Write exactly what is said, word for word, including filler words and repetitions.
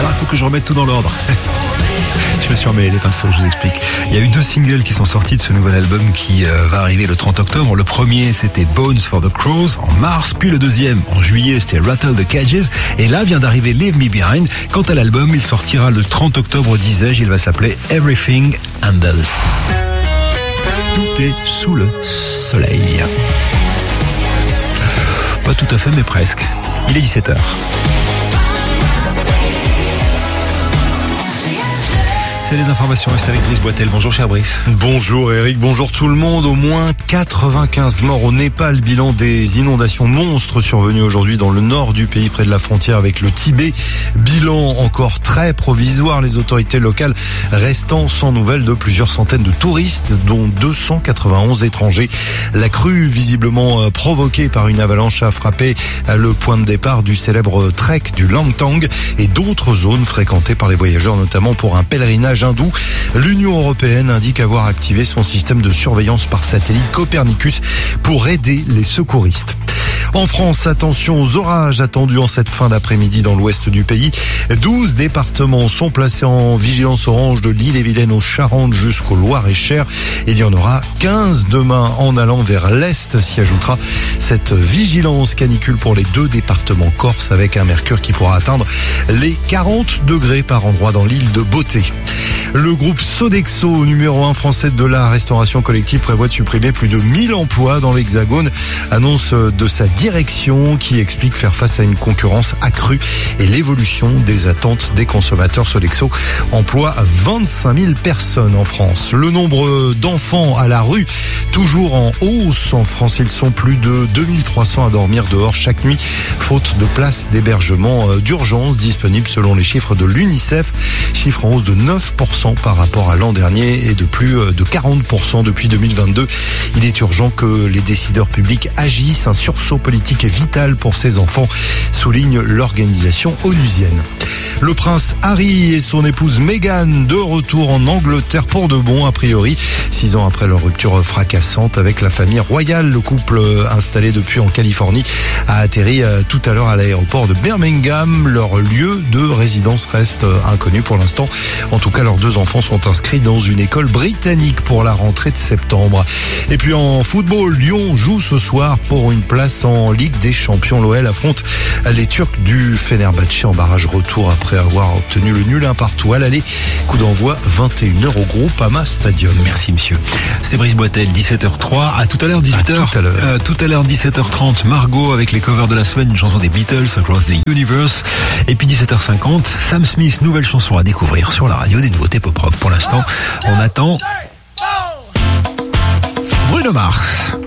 Alors il faut que je remette tout dans l'ordre. Je me suis emmêlé les pinceaux, je vous explique. Il y a eu deux singles qui sont sortis de ce nouvel album qui euh, va arriver le trente octobre. Le premier, c'était Bones for the Crows en mars, puis le deuxième, en juillet, c'était Rattle the Cages. Et là vient d'arriver Leave Me Behind. Quant à l'album, il sortira le trente octobre, disais-je. Il va s'appeler Everything Handles. Tout est sous le soleil. Pas tout à fait, mais presque. Il est dix-sept heures. C'est les informations, restez avec Brice Boitel. Bonjour cher Brice. Bonjour Eric, bonjour tout le monde. Au moins quatre-vingt-quinze morts au Népal, bilan des inondations monstres survenues aujourd'hui dans le nord du pays près de la frontière avec le Tibet. Bilan encore très provisoire, les autorités locales restant sans nouvelles de plusieurs centaines de touristes, dont deux cent quatre-vingt-onze étrangers. La crue visiblement provoquée par une avalanche a frappé le point de départ du célèbre trek du Langtang et d'autres zones fréquentées par les voyageurs, notamment pour un pèlerinage hindou. L'Union européenne indique avoir activé son système de surveillance par satellite Copernicus pour aider les secouristes. En France, attention aux orages attendus en cette fin d'après-midi dans l'ouest du pays. douze départements sont placés en vigilance orange de l'Ille-et-Vilaine aux Charentes jusqu'au Loir-et-Cher. Il y en aura quinze demain en allant vers l'est. S'y ajoutera cette vigilance canicule pour les deux départements corse avec un mercure qui pourra atteindre les quarante degrés par endroit dans l'île de Beauté. Le groupe Sodexo, numéro un français de la restauration collective, prévoit de supprimer plus de mille emplois dans l'Hexagone. Annonce de sa direction qui explique faire face à une concurrence accrue et l'évolution des attentes des consommateurs. Sodexo emploie vingt-cinq mille personnes en France. Le nombre d'enfants à la rue, toujours en hausse en France. Ils sont plus de deux mille trois cents à dormir dehors chaque nuit, faute de places d'hébergement d'urgence disponibles selon les chiffres de l'UNICEF. Chiffre en hausse de neuf pour cent par rapport à l'an dernier et de plus de quarante pour cent depuis deux mille vingt-deux. Il est urgent que les décideurs publics agissent. Un sursaut politique est vital pour ces enfants, souligne l'organisation onusienne. Le prince Harry et son épouse Meghan de retour en Angleterre pour de bon, a priori. Six ans après leur rupture fracassante avec la famille royale, le couple installé depuis en Californie a atterri tout à l'heure à l'aéroport de Birmingham. Leur lieu de résidence reste inconnu pour l'instant. En tout cas, leurs deux enfants sont inscrits dans une école britannique pour la rentrée de septembre. Et puis en football, Lyon joue ce soir pour une place en Ligue des Champions. L'O L affronte les Turcs du Fenerbahçe en barrage retour après avoir obtenu le nul un partout à l'aller. Coup d'envoi vingt et une heures au Groupama Stadium. Merci monsieur. C'était Brice Boitel, dix-sept heures trois. À tout à l'heure, dix-sept heures. À tout à l'heure. Euh, tout à l'heure, dix-sept heures trente. Margot avec les covers de la semaine, une chanson des Beatles, Across the Universe. Et puis dix-sept heures cinquante, Sam Smith, nouvelle chanson à découvrir sur la radio, des nouveautés pop rock. Pour l'instant, on attend Bruno Mars.